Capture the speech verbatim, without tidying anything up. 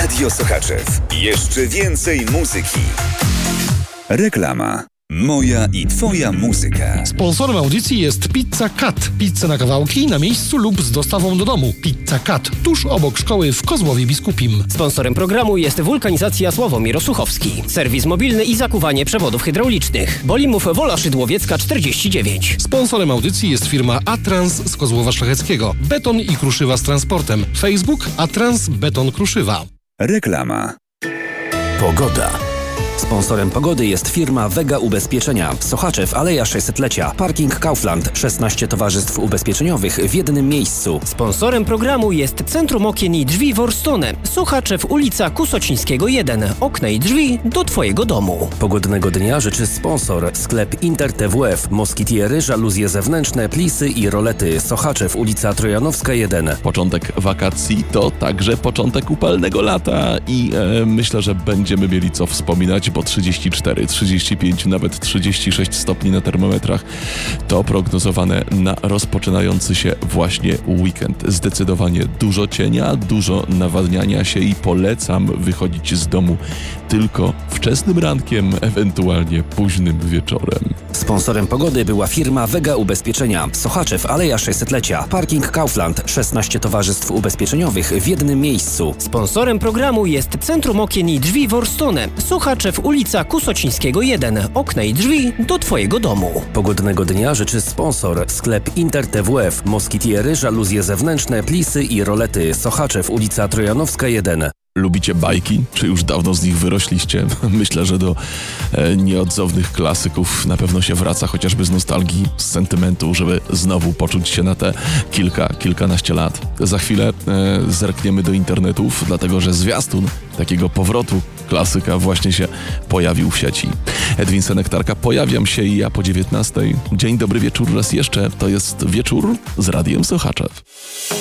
Radio Sochaczew. Jeszcze więcej muzyki. Reklama. Moja i twoja muzyka. Sponsorem audycji jest Pizza Cut. Pizza na kawałki, na miejscu lub z dostawą do domu. Pizza Cut, tuż obok szkoły w Kozłowie Biskupim. Sponsorem programu jest Wulkanizacja Sławomir Osuchowski. Serwis mobilny i zakuwanie przewodów hydraulicznych. Bolimów Wola Szydłowiecka czterdzieści dziewięć. Sponsorem audycji jest firma Atrans z Kozłowa Szlacheckiego. Beton i kruszywa z transportem. Facebook Atrans Beton Kruszywa. Reklama. Pogoda. Sponsorem pogody jest firma Vega Ubezpieczenia. Sochaczew, Aleja sześćsetlecia. Parking Kaufland. szesnaście towarzystw ubezpieczeniowych w jednym miejscu. Sponsorem programu jest Centrum Okien i Drzwi Worstone. Sochaczew, ulica Kusocińskiego jeden. Okna i drzwi do twojego domu. Pogodnego dnia życzy sponsor. Sklep Inter T W F. Moskitiery, żaluzje zewnętrzne, plisy i rolety. Sochaczew, ulica Trojanowska jeden. Początek wakacji to także początek upalnego lata i e, myślę, że będziemy mieli co wspominać, bo trzydzieści cztery, trzydzieści pięć, nawet trzydzieści sześć stopni na termometrach to prognozowane na rozpoczynający się właśnie weekend. Zdecydowanie dużo cienia, dużo nawadniania się i polecam wychodzić z domu tylko wczesnym rankiem, ewentualnie późnym wieczorem. Sponsorem pogody była firma Vega Ubezpieczenia. Sochaczew, Aleja sześćsetlecia. Parking Kaufland. szesnaście towarzystw ubezpieczeniowych w jednym miejscu. Sponsorem programu jest Centrum Okien i Drzwi Worstone. Sochaczew, ulica Kusocińskiego jeden. Okna i drzwi do twojego domu. Pogodnego dnia życzy sponsor. Sklep Inter T W F. Moskitiery, żaluzje zewnętrzne, plisy i rolety. Sochaczew, ulica Trojanowska jeden. Lubicie bajki? Czy już dawno z nich wyrośliście? Myślę, że do e, nieodzownych klasyków na pewno się wraca, chociażby z nostalgii, z sentymentu, żeby znowu poczuć się na te kilka, kilkanaście lat. Za chwilę e, zerkniemy do internetów, dlatego że zwiastun takiego powrotu klasyka właśnie się pojawił w sieci. Edwin Senektarka, pojawiam się i ja po dziewiętnastej. Dzień dobry wieczór raz jeszcze. To jest wieczór z Radiem Sochaczew.